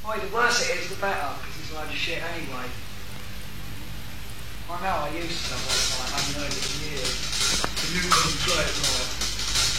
Boy, the worse it is, the better, because it's a load of shit anyway. I know I used to have one like, I haven't heard it in years. The new one's great, right?